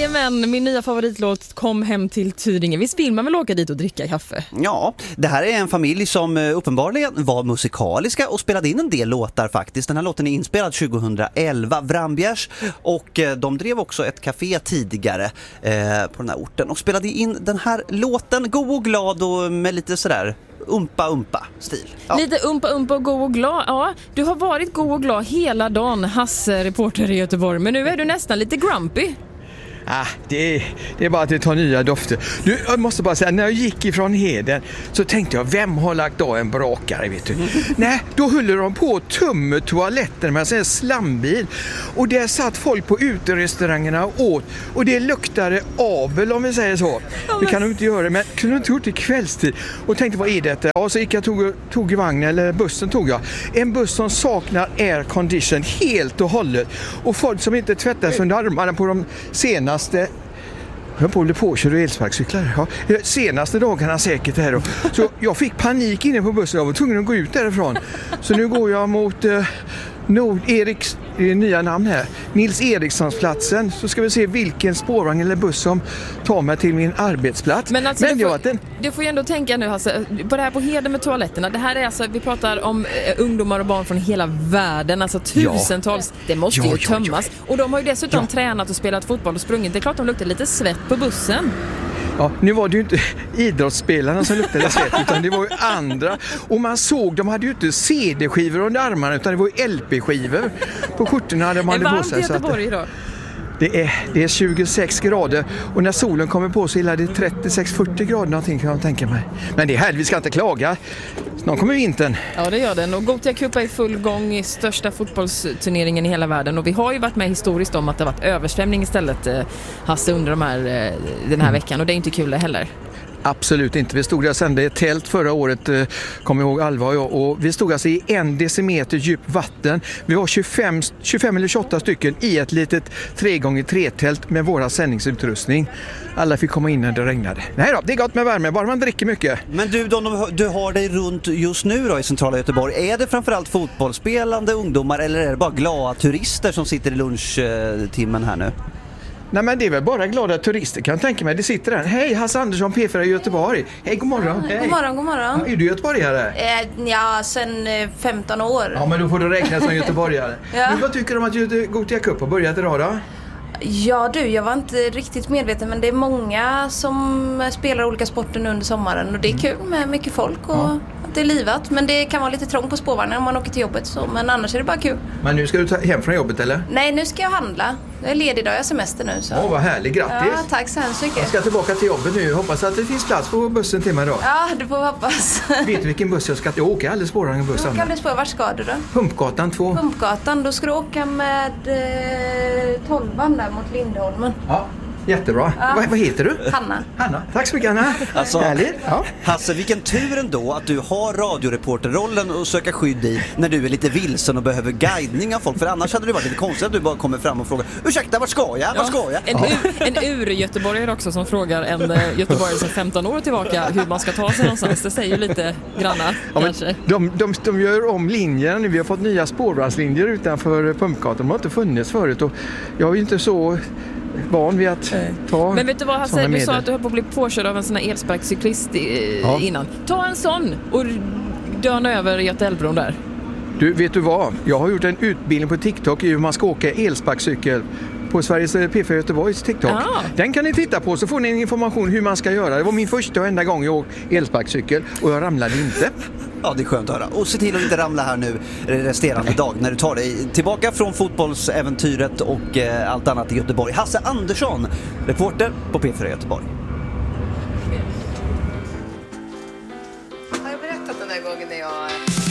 Jajamän, min nya favoritlåt Kom hem till Tyringe. Visst vill man väl åka dit och dricka kaffe? Ja, det här är en familj som uppenbarligen var musikaliska och spelade in en del låtar faktiskt. Den här låten är inspelad 2011, Vrambjärs, och de drev också ett café tidigare på den här orten och spelade in den här låten, god och glad och med lite sådär umpa stil. Ja. Lite umpa och god och glad. Ja, du har varit god och glad hela dagen, Hasse, reporter i Göteborg, men nu är du nästan lite grumpy. Det är bara att det tar nya dofter. Du, jag måste bara säga, när jag gick ifrån Heden så tänkte jag, vem har lagt av en brakare, vet du? Nej, då höll de på att tömma toaletten med en slambil. Och där satt folk på uterestaurangerna och åt. Och det luktade avel, om vi säger så. Det kan du inte göra, men kunde du inte gjort det i kvällstid? Och tänkte, vad är detta? Ja, så gick jag tog vagnen, eller bussen tog jag. En buss som saknar air condition helt och hållet. Och folk som inte tvättas under armarna på de senaste... Jag borde påköra elsparkcyklar. Ja. Senaste dagarna säkert här då. Så jag fick panik inne på bussen. Jag var tvungen att gå ut därifrån. Så nu går jag mot Nord-Eriks nya namn här. Nils Erikssonsplatsen. Så ska vi se vilken spårvagn eller buss som tar mig till min arbetsplats. Men alltså, du får ju ändå tänka nu, alltså, på det här på Heden med toaletterna. Det här är alltså, vi pratar om ungdomar och barn från hela världen. Alltså tusentals. Ja. Det måste ju tömmas. Ja. Och de har ju dessutom tränat och spelat fotboll och sprungit. Det är klart de luktar lite svett på bussen. Ja, nu var det ju inte idrottsspelarna som luktade svett, utan det var ju andra. Och man såg, de hade ju inte CD-skivor under armarna, utan det var ju LP-skivor på skjortorna de hade på sig. Göteborg då? Det är 26 grader och när solen kommer på så är det 36-40 grader någonting, kan jag tänka mig. Men det är härligt, vi ska inte klaga. Snart kommer vintern. Ja, det gör den. Och Gothia Cup är i full gång i största fotbollsturneringen i hela världen. Och vi har ju varit med historiskt om att det har varit översvämning istället, Hasse, under den här veckan. Och det är inte kul det heller. Absolut inte. Vi stod där och sände ett tält förra året, kommer jag ihåg, Alva och jag. Och vi stod alltså i 1 decimeter djup vatten. Vi var 25 eller 28 stycken i ett litet 3x3-tält med våra sändningsutrustning. Alla fick komma in när det regnade. Nej då, det är gott med värme, bara man dricker mycket. Men du har dig runt just nu då i centrala Göteborg. Är det framförallt fotbollsspelande ungdomar eller är det bara glada turister som sitter i lunchtimmen här nu? Nej, men det är väl bara glada turister, kan jag tänka mig. Det sitter där. Hej, Hasse Andersson, P4 i Göteborg. Hej, god morgon. Hej. God morgon. Ja, är du göteborgare? Ja, sen 15 år. Ja, men då får du räkna som göteborgare. Ja. Men vad tycker du om att Gothia Cup har börjat idag då? Ja du, jag var inte riktigt medveten, men det är många som spelar olika sporter nu under sommaren. Och det är kul med mycket folk och att det är livat. Men det kan vara lite trångt på spårvagnen om man åker till jobbet. Så. Men annars är det bara kul. Men nu ska du ta hem från jobbet eller? Nej, nu ska jag handla. Jag är ledig idag, jag har semester nu. Åh, vad härligt, grattis! Ja, tack så hemskt mycket. Jag ska tillbaka till jobbet nu, hoppas att det finns plats på bussen till mig då. Ja, det får vi hoppas. Vet du vilken buss jag ska till? Jag åker alldeles spårvagnen bussen. Jag åker vart ska du då? Pumpgatan 2. Pumpgatan, då ska du åka med 12an där mot Lindholmen. Ja. Jättebra. Ja. Vad heter du? Hanna. Tack så mycket, Hanna. Alltså, Hasse, vilken tur ändå att du har radioreporterrollen och söka skydd i när du är lite vilsen och behöver guidning av folk. För annars hade det varit lite konstigt att du bara kommer fram och frågar: ursäkta, vart ska jag? Vart ska jag? En ur-göteborgare också som frågar en göteborgare som 15 år tillbaka hur man ska ta sig någonstans. Det säger ju lite granna, kanske. De gör om linjerna nu. Vi har fått nya spårvagnslinjer utanför Pumpgatan. De har inte funnits förut och jag är ju inte så van vid att ta. Men vet du vad, Hasse, du sa att du höll på att bli påkörd av en sån här elsparkcyklist innan. Ta en sån och döna över Götaälvbron där. Du, vet du vad? Jag har gjort en utbildning på TikTok i hur man ska åka elsparkcykel på Sveriges P4 Göteborgs TikTok. Den kan ni titta på så får ni information hur man ska göra. Det var min första och enda gång jag åkte elsparkcykel och jag ramlade inte. Ja, det är skönt att höra. Och se till att inte ramla här nu resterande dag när du tar dig tillbaka från fotbollsäventyret och allt annat i Göteborg. Hasse Andersson, reporter på P4 Göteborg. Har jag berättat den där gången när jag